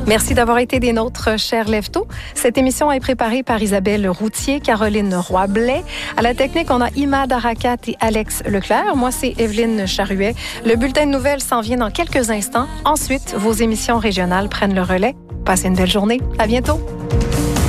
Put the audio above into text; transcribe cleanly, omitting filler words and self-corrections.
Merci d'avoir été des nôtres, chers Lève-Tôt. Cette émission est préparée par Isabelle Routier, Caroline Roy-Blais. À la technique, on a Imad Arakat et Alex Leclerc. Moi, c'est Evelyne Charuet. Le bulletin de nouvelles s'en vient dans quelques instants. Ensuite, vos émissions régionales prennent le relais. Passez une belle journée. À bientôt.